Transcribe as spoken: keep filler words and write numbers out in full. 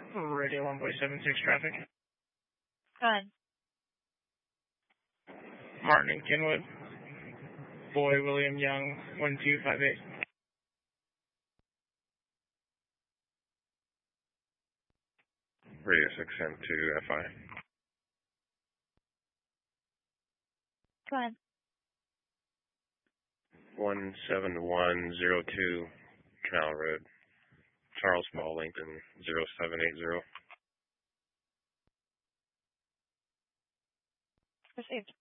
Radio one point seven six traffic. Go ahead. Martin and Kenwood. Boy William Young, one two five eight. Radio six M two F I. Go ahead. one seven one zero two Canal Road, Charles Mall, Lincoln, zero seven eight zero. Received.